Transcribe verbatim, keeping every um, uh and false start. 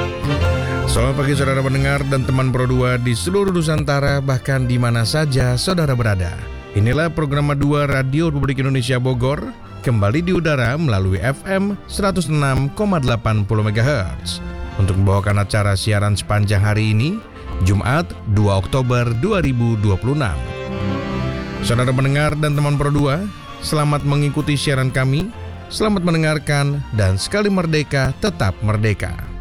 Selamat pagi saudara pendengar dan teman Pro dua di seluruh Nusantara, bahkan di mana saja saudara berada. Inilah program dua Radio Republik Indonesia Bogor, kembali di udara melalui F M seratus enam koma delapan puluh megahertz. Untuk membawakan acara siaran sepanjang hari ini, Jumat dua Oktober dua ribu dua puluh enam. Saudara pendengar dan teman Pro dua, selamat mengikuti siaran kami, selamat mendengarkan, dan sekali merdeka, tetap merdeka.